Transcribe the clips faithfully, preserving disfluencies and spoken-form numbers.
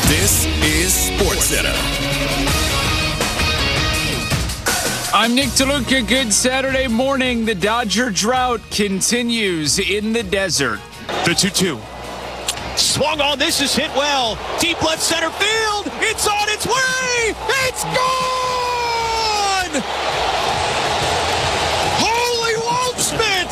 This is SportsCenter. I'm Nick DeLuca. Good Saturday morning. The Dodger drought continues in the desert. The two two. Swung on. This is hit well. Deep left center field. It's on its way. It's gone. Holy Waldschmidt.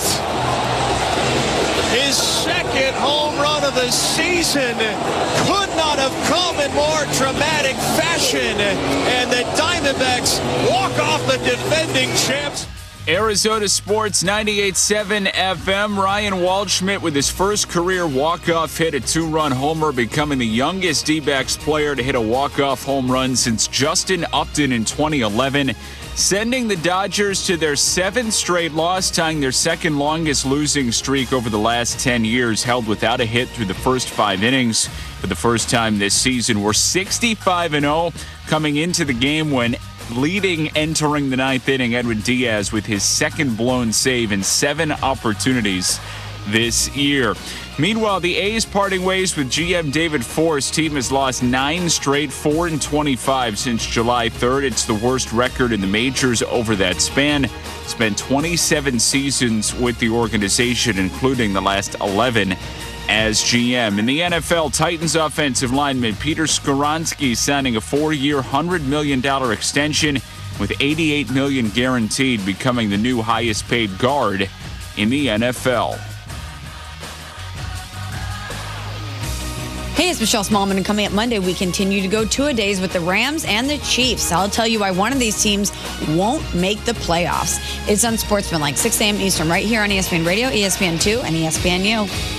His second home run of the season could not have come in more dramatic fashion. And the Diamondbacks walk off the defending champs. Arizona Sports ninety-eight point seven F M. Ryan Waldschmidt with his first career walk-off hit, a two-run homer, becoming the youngest D-backs player to hit a walk-off home run since Justin Upton in twenty eleven, sending the Dodgers to their seventh straight loss, tying their second longest losing streak over the last ten years, held without a hit through the first five innings. For the first time this season, we're sixty-five and oh coming into the game when leading entering the ninth inning, Edwin Diaz with his second blown save in seven opportunities this year. Meanwhile, the A's parting ways with G M David Forst. Team has lost nine straight, four and twenty-five since July third. It's the worst record in the majors over that span. Spent twenty-seven seasons with the organization, including the last eleven as G M. In the N F L, Titans offensive lineman Peter Skoronski signing a four-year, one hundred million dollars extension with eighty-eight million dollars guaranteed, becoming the new highest-paid guard in the N F L. Hey, it's Michelle Smallman, and coming up Monday, we continue to go two-a-days with the Rams and the Chiefs. I'll tell you why one of these teams won't make the playoffs. It's Unsportsmanlike, six a.m. Eastern, right here on E S P N Radio, E S P N two, and E S P N U.